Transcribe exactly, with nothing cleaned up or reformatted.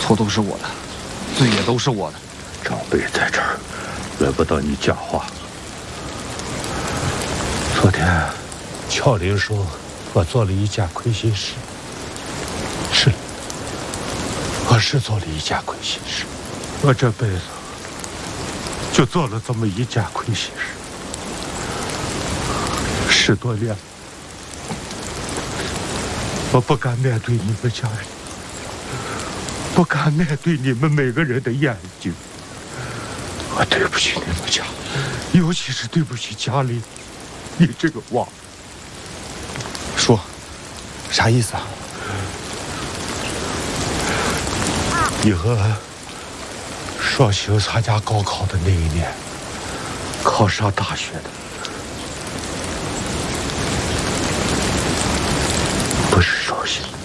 错都是我的，罪也都是我的。 长辈在这儿，轮不到你讲话。昨天，乔林说我做了一件亏心事。是，我是做了一件亏心事。我这辈子就做了这么一件亏心事。十多年，我不敢面对你们家人，不敢面对你们每个人的眼睛。我对不起你们家，尤其是对不起家里你这个娃。 说，啥意思啊？ 你和双星参加高考的那一年，考上大学的不是双星。